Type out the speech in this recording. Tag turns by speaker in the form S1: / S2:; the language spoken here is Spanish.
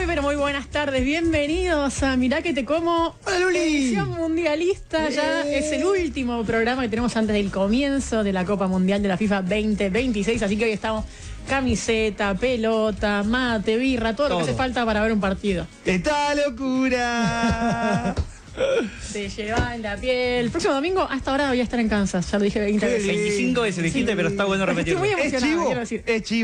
S1: pero muy buenas tardes. Bienvenidos a Mirá que te como.
S2: Hola, Luli.
S1: Edición mundialista. Ya es el último programa que tenemos antes del comienzo de la Copa Mundial de la FIFA 2026. Así que hoy estamos camiseta, pelota, mate, birra, todo lo que hace falta para ver un partido.
S2: ¡Esta locura!
S1: Se lleva en la piel. El próximo domingo, hasta ahora voy a estar en Kansas. Ya lo dije 20 veces.
S3: 25 veces lo dijiste, pero está bueno repetirlo.
S1: Estoy muy emocionada,
S2: ¿Es chivo?
S1: quiero decir.
S2: Es chivo.